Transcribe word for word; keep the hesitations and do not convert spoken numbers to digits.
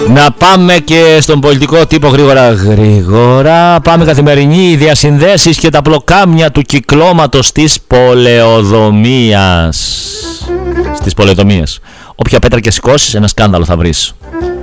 Να πάμε και στον πολιτικό τύπο γρήγορα γρήγορα. Πάμε καθημερινή, οι διασυνδέσεις και τα πλοκάμια του κυκλώματος της πολεοδομίας. Στις πολεοδομίες. Όποια πέτρα και σηκώσεις, ένα σκάνδαλο θα βρεις.